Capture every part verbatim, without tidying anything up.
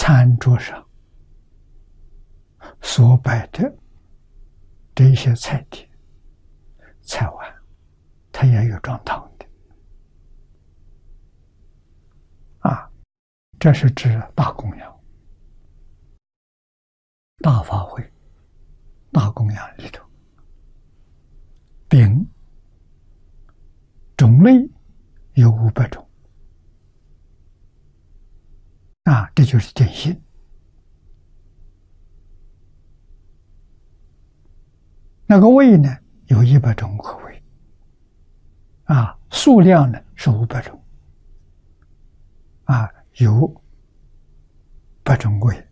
餐桌上所摆的这一些菜碟、菜碗，它也有装汤的啊。这是指大供养、大法会、大供养里头，饼种类有五百种啊，这就是点心。那个味呢，有一百种口味啊，数量呢是五百种啊，有百种味。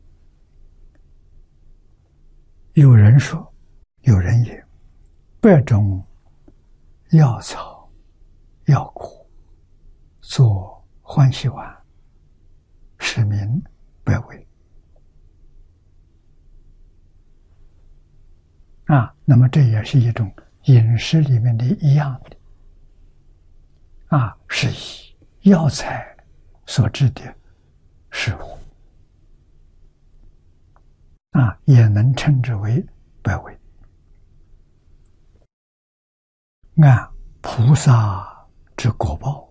有人说，有人言，百种药草药果，做欢喜丸，是名百味啊。那么这也是一种饮食里面的一样的啊，是以药材所制的食物啊，也能称之为百味。按菩萨之果报，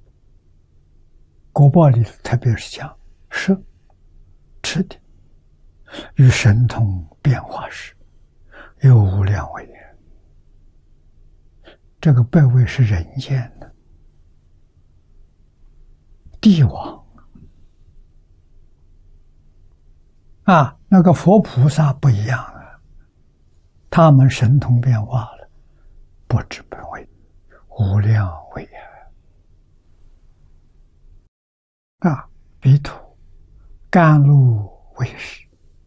果报里特别是讲食吃的，与神通变化时，有无量味也。这个百味是人间的，帝王啊，那个佛菩萨不一样啊，他们神通变化了，不知本味，无量味啊！啊，彼土甘露为食，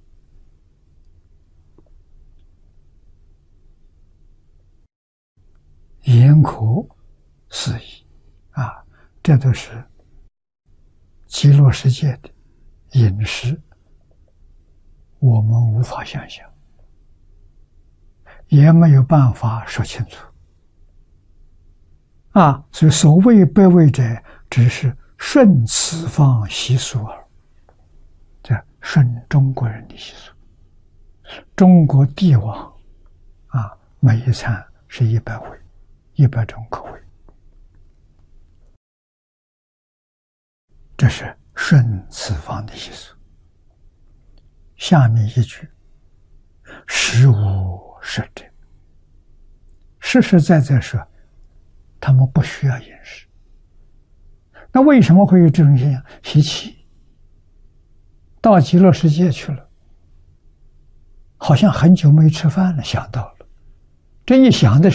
言可思议啊！这都是极乐世界的饮食，我们无法想象，也没有办法说清楚啊！所以所谓百味者，只是顺此方习俗耳，这顺中国人的习俗。中国帝王啊，每一餐是一百味，一百种口味，这是顺此方的习俗。下面一句，实无摄者，实实在在说，他们不需要饮食。那为什么会有这种现象？习气，到极乐世界去了，好像很久没吃饭了，想到了，这一想的